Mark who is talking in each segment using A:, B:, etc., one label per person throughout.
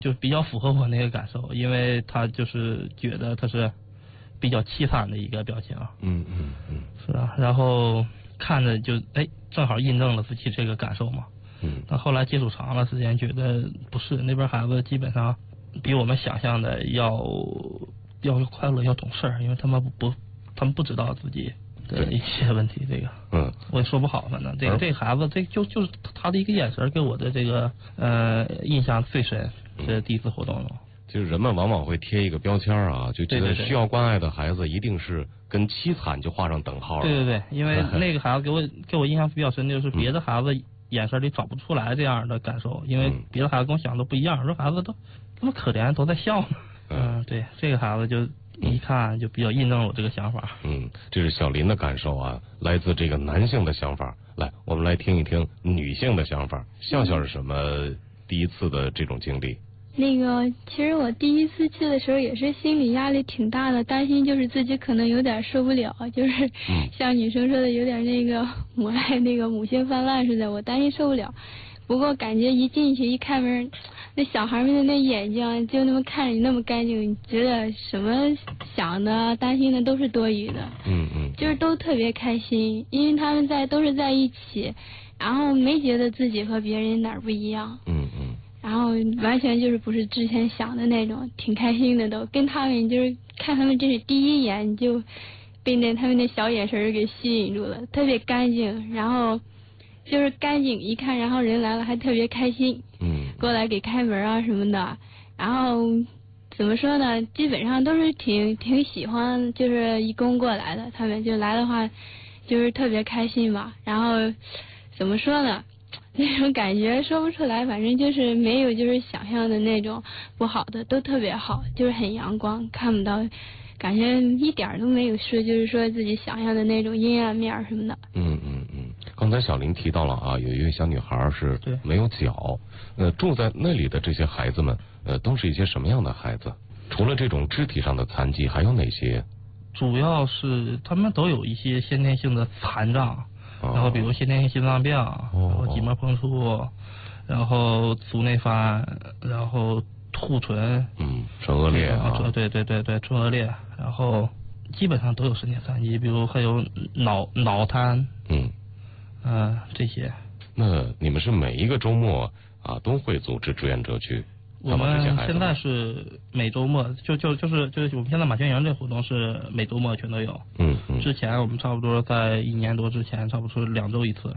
A: 就比较符合我那个感受，因为他就是觉得他是比较凄惨的一个表情。是啊，然后看着就正好印证了自己这个感受嘛。但后来接触长了时间，觉得不是，那边孩子基本上比我们想象的要快乐，要懂事儿，因为他们不知道自己的一些问题。这个我也说不好，反正这个孩子就是他的一个眼神给我的这个印象最深。这第一次活动了。
B: 就是人们往往会贴一个标签啊，就觉得需要关爱的孩子一定是跟凄惨就画上等号了。
A: 对，因为那个孩子给我印象比较深，就是别的孩子眼神里找不出来这样的感受，因为别的孩子跟我想的不一样，说孩子都这么可怜，都在笑呢。对，这个孩子就一看就比较印证了我这个想法。
B: 这是小林的感受啊，来自这个男性的想法。来，我们来听一听女性的想法。笑笑是什么第一次的这种经历？
C: 那个，其实我第一次去的时候也是心理压力挺大的，担心就是自己可能有点受不了，就是像女生说的有点那个母爱那个母性泛滥似的，我担心受不了。不过感觉一进去一开门，那小孩们的那眼睛就那么看着你那么干净，觉得什么想的担心的都是多余的。就是都特别开心，因为他们都是在一起，然后没觉得自己和别人哪儿不一样。然后完全就是不是之前想的那种，挺开心的都。跟他们就是看他们，这是第一眼就被他们那小眼神给吸引住了，特别干净，然后就是干净一看，然后人来了还特别开心，过来给开门啊什么的。然后怎么说呢，基本上都是挺喜欢，就是义工过来的，他们就来的话就是特别开心吧。然后怎么说呢，那种感觉说不出来，反正就是没有就是想象的那种不好的，都特别好，就是很阳光，看不到，感觉一点都没有就是说自己想象的那种阴暗面什么的。
B: 刚才小林提到了啊，有一位小女孩是没有脚，住在那里的这些孩子们，都是一些什么样的孩子？除了这种肢体上的残疾，还有哪些？
A: 主要是他们都有一些先天性的残障。然后比如先天性心脏病，然后脊膜碰触，然后足内翻，然后兔唇，
B: 唇腭裂啊，
A: 对，唇腭裂，然后基本上都有身体残疾，比如还有脑瘫，这些。
B: 那你们是每一个周末啊都会组织志愿者去？
A: 我们现在是每周末，就是我们现在马圈营这活动是每周末全都有。之前我们差不多在1年多之前，差不多2周一次。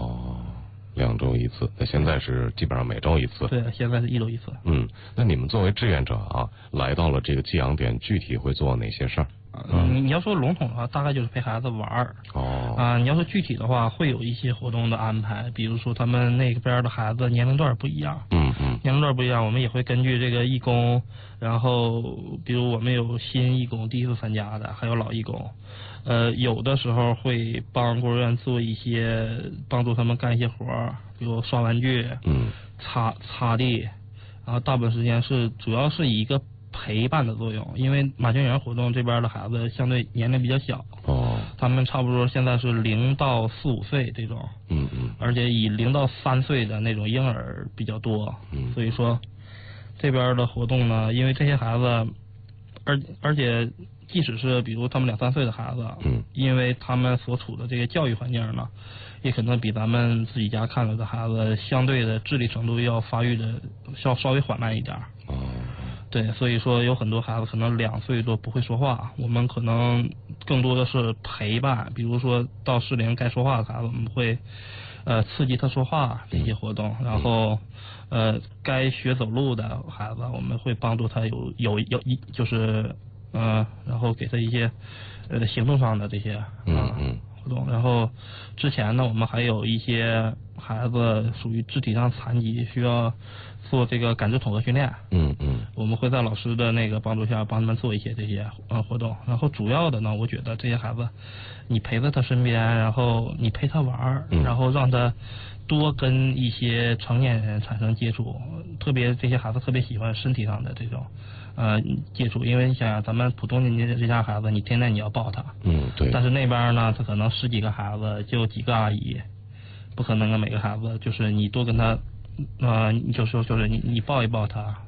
B: 2周一次，那现在是基本上每周一次。
A: 对，现在是1周一次。
B: 那你们作为志愿者啊，来到了这个寄养点，具体会做哪些事儿？
A: 你要说笼统的话，大概就是陪孩子玩儿。你要说具体的话，会有一些活动的安排，比如说他们那边的孩子年龄段不一样。年龄段不一样，我们也会根据这个义工，然后比如我们有新义工第一次参加的，还有老义工，有的时候会帮孤儿院做一些帮助他们干一些活儿，比如刷玩具，擦地，然后大部分时间主要是以一个陪伴的作用，因为马圈营活动这边的孩子相对年龄比较小，他们差不多现在是0到4、5岁这种，而且以0到3岁的那种婴儿比较多，所以说这边的活动呢，因为这些孩子，而且即使是比如他们2、3岁的孩子，因为他们所处的这个教育环境呢，也可能比咱们自己家看到的孩子相对的智力程度要发育的稍微缓慢一点。对，所以说有很多孩子可能2岁多不会说话，我们可能更多的是陪伴，比如说到适龄该说话的孩子，我们会刺激他说话这些活动，然后该学走路的孩子，我们会帮助他就是然后给他一些行动上的这些活动。然后之前呢，我们还有一些孩子属于肢体上残疾，需要做这个感知统合训练。我们会在老师的那个帮助下帮他们做一些这些活动。然后主要的呢，我觉得这些孩子，你陪在他身边，然后你陪他玩，然后让他多跟一些成年人产生接触，特别这些孩子特别喜欢身体上的这种接触，因为你想想咱们普通年纪这家孩子，你天天你要抱他，
B: 对，
A: 但是那边呢，他可能10几个孩子就几个阿姨，不可能跟每个孩子就是你多跟他就是你抱一抱他，